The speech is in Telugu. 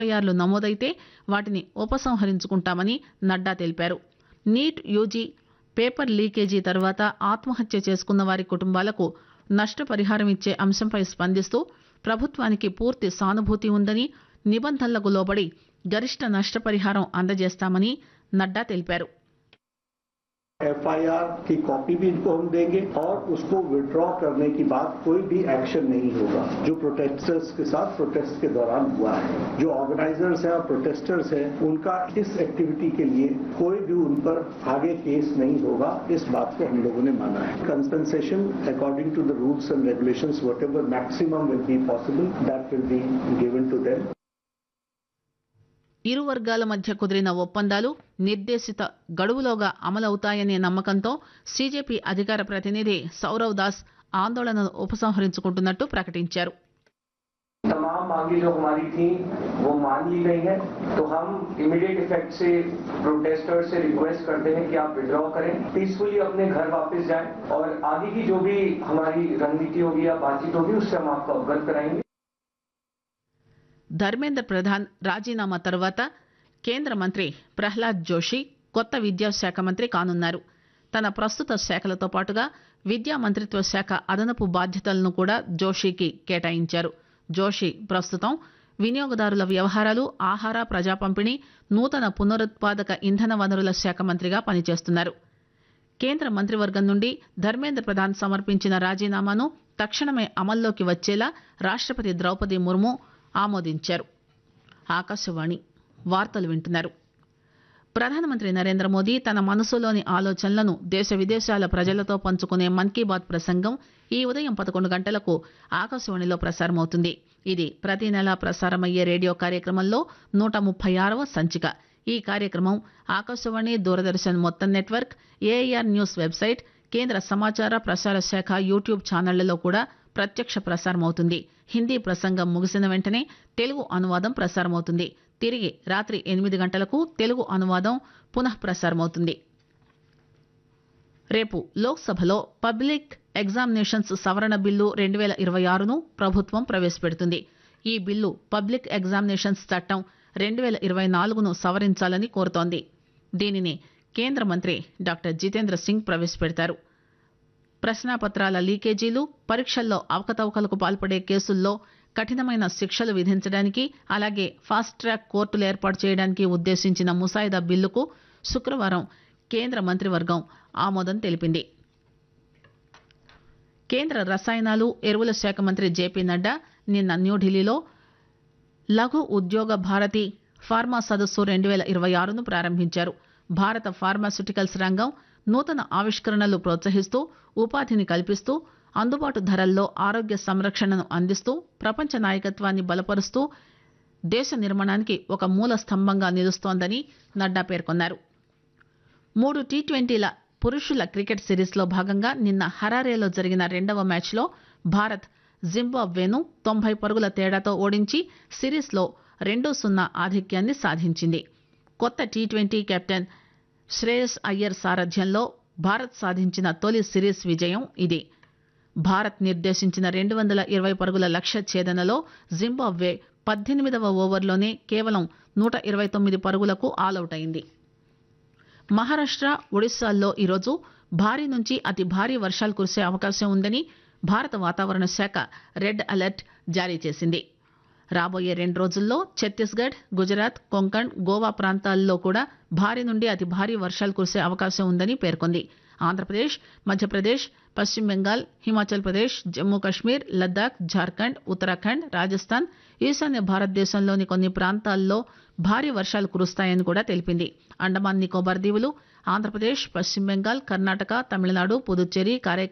ఎఫ్ఐఆర్లు నమోదైతే వాటిని ఉపసంహరించుకుంటామని నడ్డా తెలిపారు. నీట్ యూజీ పేపర్ లీకేజీ తర్వాత ఆత్మహత్య చేసుకున్న వారి కుటుంబాలకు నష్టపరిహారం ఇచ్చే అంశంపై స్పందిస్తూ ప్రభుత్వానికి పూర్తి సానుభూతి ఉందని, నిబంధనలకు లోబడి గరిష్ట నష్టపరిహారం అందజేస్తామని నడ్డా తెలిపారు. एफआईआर की कॉपी भी इनको हम देंगे और उसको विड्रॉ करने की बात कोई भी एक्शन नहीं होगा जो प्रोटेस्टर्स के साथ प्रोटेस्ट के दौरान हुआ है. जो ऑर्गेनाइजर्स हैं और प्रोटेस्टर्स हैं उनका इस एक्टिविटी के लिए कोई भी उन पर आगे केस नहीं होगा. इस बात को हम लोगों ने माना है. Compensation according to the rules and regulations whatever maximum will be possible that will be given to them. ఇరు వర్గాల మధ్య కుదిరిన ఒప్పందాలు నిర్దేశిత గడువులోగా అమలవుతాయనే నమ్మకంతో సీజేపీ అధికార ప్రతినిధి సౌరవ్ దాస్ ఆందోళనను ఉపసంహరించుకుంటున్నట్టు ప్రకటించారు. तमाम मांगे जो हमारी थी वो मान ली गई हैं, तो हम इमीडिएट इफेक्ट से प्रोटेस्टर्स से रिक्वेस्ट करते हैं कि आप विड्रॉ करें, पीसफुली अपने घर वापस जाएं और आगे की जो भी हमारी रणनीति होगी या बातचीत होगी उससे हम आपको अवगत कराएंगे. ధర్మేంద్ర ప్రధాన్ రాజీనామా తర్వాత కేంద్ర మంత్రి ప్రహ్లాద్ జోషి కొత్త విద్యాశాఖ మంత్రి కానున్నారు. తన ప్రస్తుత శాఖలతో పాటుగా విద్యా మంత్రిత్వ శాఖ అదనపు బాధ్యతలను కూడా జోషికి కేటాయించారు. జోషి ప్రస్తుతం వినియోగదారుల వ్యవహారాలు, ఆహార ప్రజా పంపిణీ, నూతన పునరుత్పాదక ఇంధన వనరుల శాఖ మంత్రిగా పనిచేస్తున్నారు. కేంద్ర మంత్రివర్గం నుండి ధర్మేంద్ర ప్రధాన్ సమర్పించిన రాజీనామాను తక్షణమే అమల్లోకి వచ్చేలా రాష్ట్రపతి ద్రౌపది ముర్ము ఆమోదించారు. ఆకాశవాణి వార్తలు వింటున్నారు. ప్రధానమంత్రి నరేంద్ర మోదీ తన మనసులోని ఆలోచనలను దేశ విదేశాల ప్రజలతో పంచుకునే మన్ కీ బాత్ ప్రసంగం ఈ ఉదయం 11 గంటలకు ఆకాశవాణిలో ప్రసారమవుతుంది. ఇది ప్రతి నెలా ప్రసారమయ్యే రేడియో కార్యక్రమంలో 136వ సంచిక. ఈ కార్యక్రమం ఆకాశవాణి, దూరదర్శన్ మొత్తం నెట్వర్క్, ఏఐఆర్ న్యూస్ వెబ్సైట్, కేంద్ర సమాచార ప్రసార శాఖ యూట్యూబ్ ఛానళ్లలో కూడా ప్రత్యక్ష ప్రసారమవుతుంది. హిందీ ప్రసంగం ముగిసిన వెంటనే తెలుగు అనువాదం ప్రసారమవుతుంది. తిరిగి రాత్రి 8 గంటలకు తెలుగు అనువాదం పునః ప్రసారమవుతుంది. రేపు లోక్సభలో పబ్లిక్ ఎగ్జామినేషన్స్ సవరణ బిల్లు 2026ను ప్రభుత్వం ప్రవేశపెడుతుంది. ఈ బిల్లు పబ్లిక్ ఎగ్జామినేషన్స్ చట్టం 2024ను సవరించాలని కోరుతోంది. దీనిని కేంద్ర మంత్రి డాక్టర్ జితేంద్ర సింగ్ ప్రవేశపెడతారు. ప్రశ్నాపత్రాల లీకేజీలు, పరీక్షల్లో అవకతవకలకు పాల్పడే కేసుల్లో కఠినమైన శిక్షలు విధించడానికి, అలాగే ఫాస్ట్ ట్రాక్ కోర్టులు ఏర్పాటు చేయడానికి ఉద్దేశించిన ముసాయిదా బిల్లుకు శుక్రవారం కేంద్ర మంత్రివర్గం ఆమోదం తెలిపింది. కేంద్ర రసాయనాలు, ఎరువుల శాఖ మంత్రి జేపీ నడ్డా నిన్న న్యూఢిల్లీలో లఘు ఉద్యోగ భారతి ఫార్మా సదస్సు 2026ను ప్రారంభించారు. భారత ఫార్మాస్యూటికల్స్ రంగం నూతన ఆవిష్కరణలు ప్రోత్సహిస్తూ, ఉపాధిని కల్పిస్తూ, అందుబాటు ధరల్లో ఆరోగ్య సంరక్షణను అందిస్తూ, ప్రపంచ నాయకత్వాన్ని బలపరుస్తూ దేశ నిర్మాణానికి ఒక మూల స్తంభంగా నిలుస్తోందని నడ్డా పేర్కొన్నారు. 3 టీ20ల పురుషుల క్రికెట్ సిరీస్లో భాగంగా నిన్న హరారేలో జరిగిన 2వ మ్యాచ్లో భారత్ జింబాబ్వేను 90 పరుగుల తేడాతో ఓడించి సిరీస్లో 2-0 ఆధిక్యాన్ని సాధించింది. కొత్త టీ20 కెప్టెన్ శ్రేయస్ అయ్యర్ సారథ్యంలో భారత్ సాధించిన తొలి సిరీస్ విజయం ఇది. భారత్ నిర్దేశించిన 220 పరుగుల లక్ష్య ఛేదనలో జింబాబ్వే 18వ ఓవర్లోనే కేవలం 129 పరుగులకు ఆలౌట్ అయింది. మహారాష్ట్ర, ఒడిశాల్లో ఈరోజు భారీ నుంచి అతి భారీ వర్షాలు కురిసే అవకాశం ఉందని భారత వాతావరణ శాఖ రెడ్ అలర్ట్ జారీ చేసింది. రాబోయే 2 రోజుల్లో ఛత్తీస్గఢ్, గుజరాత్, కొంకణ్, గోవా ప్రాంతాల్లో కూడా భారీ నుండి అతి భారీ వర్షాలు కురిసే అవకాశం ఉందని పేర్కొంది. ఆంధ్రప్రదేశ్, మధ్యప్రదేశ్, పశ్చిమ బెంగాల్, హిమాచల్ ప్రదేశ్, జమ్మూ కశ్మీర్, లద్దాఖ్, జార్ఖండ్, ఉత్తరాఖండ్, రాజస్థాన్, ఈశాన్య భారతదేశంలోని కొన్ని ప్రాంతాల్లో భారీ వర్షాలు కురుస్తాయని కూడా తెలిపింది. అండమాన్ నికోబార్ దీవులు, ఆంధ్రప్రదేశ్, పశ్చిమ బెంగాల్, కర్ణాటక, తమిళనాడు, పుదుచ్చేరి, కారైకాల్,